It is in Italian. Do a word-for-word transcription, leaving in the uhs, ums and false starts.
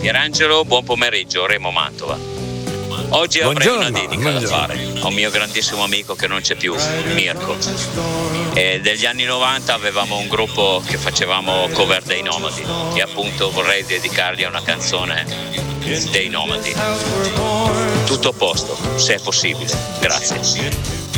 Pierangelo, buon pomeriggio, Remo Mantova. Oggi avrei Buongiorno, una dedica da buongiorno. fare a un mio grandissimo amico che non c'è più, Mirko. E degli anni novanta avevamo un gruppo che facevamo cover dei Nomadi e appunto vorrei dedicargli una canzone dei Nomadi. Tutto a posto, se è possibile. Grazie.